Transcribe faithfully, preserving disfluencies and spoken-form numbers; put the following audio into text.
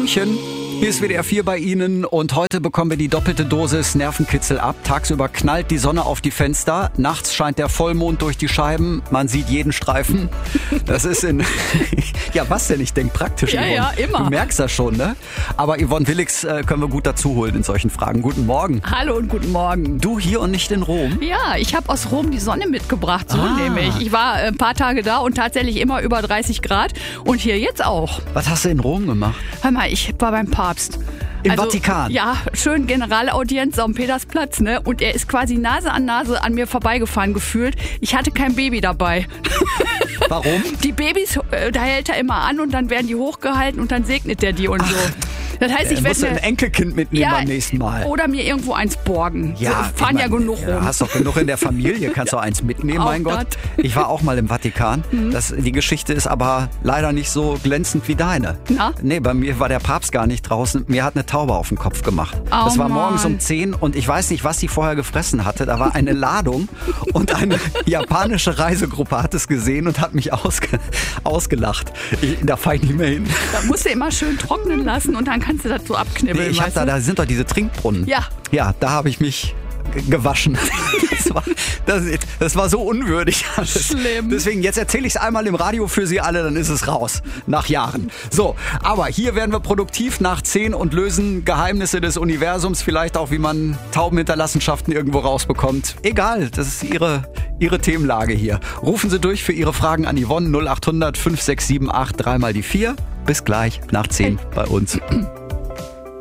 Morgenchen. Hier ist W D R vier bei Ihnen und heute bekommen wir die doppelte Dosis Nervenkitzel ab. Tagsüber knallt die Sonne auf die Fenster, nachts scheint der Vollmond durch die Scheiben, man sieht jeden Streifen. Das ist in... ja, was denn? Ich denke praktisch, Ja, Yvonne. ja, immer. Du merkst das schon, ne? Aber Yvonne Willix äh, können wir gut dazu holen in solchen Fragen. Guten Morgen. Hallo und guten Morgen. Du hier und nicht in Rom? Ja, ich habe aus Rom die Sonne mitgebracht, so Ah. nämlich. Ich war äh, ein paar Tage da und tatsächlich immer über dreißig Grad und hier jetzt auch. Was hast du in Rom gemacht? Hör mal, ich war beim Papst. Im Vatikan? Ja, schön Generalaudienz am Petersplatz, ne? Und er ist quasi Nase an Nase an mir vorbeigefahren gefühlt. Ich hatte kein Baby dabei. Warum? Die Babys, äh, da hält er immer an und dann werden die hochgehalten und dann segnet er die und so. Das heißt, ich Ich musst du werde ein Enkelkind mitnehmen beim nächsten Mal. Oder mir irgendwo eins borgen. Ja, so, fahren ich ja mein, genug ja, rum. hast doch genug in der Familie, kannst du eins mitnehmen, Auch mein Gott. das. Ich war auch mal im Vatikan. Das, die Geschichte ist aber leider nicht so glänzend wie deine. Na? Nee, bei mir war der Papst gar nicht draußen. Mir hat eine Taube auf den Kopf gemacht. Oh, das war Mann. morgens um zehn und ich weiß nicht, was sie vorher gefressen hatte. Da war eine Ladung und eine japanische Reisegruppe hat es gesehen und hat mich ausge, ausgelacht. Ich, da fahre ich nicht mehr hin. Da musst du immer schön trocknen lassen und dann kannst du das so abknibbeln. Nee, ich hab weißt da, du? da sind doch diese Trinkbrunnen. Ja. Ja, da habe ich mich g- gewaschen. Das war, das, das war so unwürdig alles. Schlimm. Deswegen, jetzt erzähle ich es einmal im Radio für Sie alle, dann ist es raus. Nach Jahren. So, aber hier werden wir produktiv nach zehn und lösen Geheimnisse des Universums. Vielleicht auch, wie man Taubenhinterlassenschaften irgendwo rausbekommt. Egal, das ist Ihre, Ihre Themenlage hier. Rufen Sie durch für Ihre Fragen an Yvonne null acht hundert fünf sechs sieben acht, dreimal die vier. Bis gleich nach zehn bei uns.